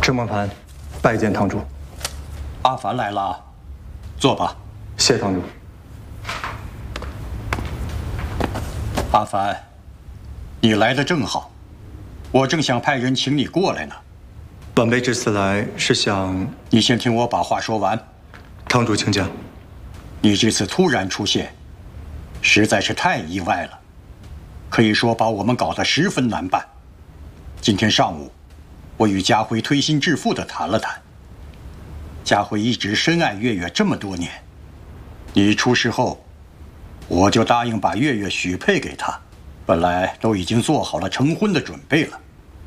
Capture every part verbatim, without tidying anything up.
郑梦盘，拜见堂主。 阿凡来了，坐吧。 谢堂主。 阿凡，你来的正好，我正想派人请你过来呢。 晚辈这次来是想…… 你先听我把话说完。 堂主，请讲。 你这次突然出现，实在是太意外了，可以说把我们搞得十分难办。今天上午，我与家辉推心置腹地谈了谈。家辉一直深爱月月这么多年，你出事后，我就答应把月月许配给他，本来都已经做好了成婚的准备了。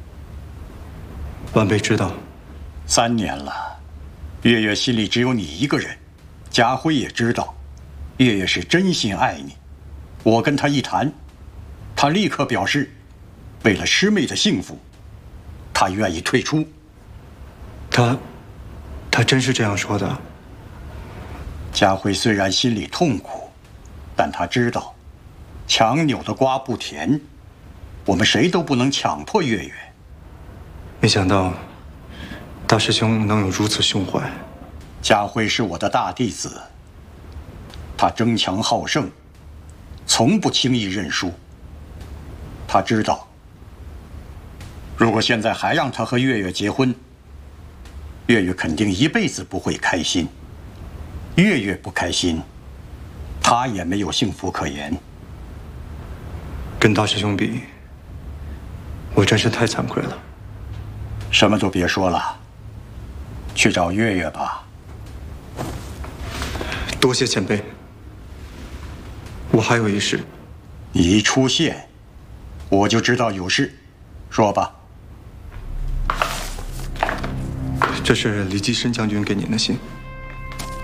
晚辈知道。 三年了，月月心里只有你一个人，家辉也知道，月月是真心爱你。我跟他一谈，他立刻表示，为了师妹的幸福，他愿意退出。 他，他真是这样说的？ 家辉虽然心里痛苦，但他知道，强扭的瓜不甜，我们谁都不能强迫月月。 没想到，大师兄能有如此胸怀。 家辉是我的大弟子，他争强好胜，从不轻易认输。他知道，如果现在还让他和月月结婚，月月肯定一辈子不会开心。月月不开心，他也没有幸福可言。 跟大师兄比，我真是太惭愧了。 什么都别说了，去找月月吧。 多谢前辈。我还有一事。 你一出现，我就知道有事，说吧。 这是李济深将军给您的信。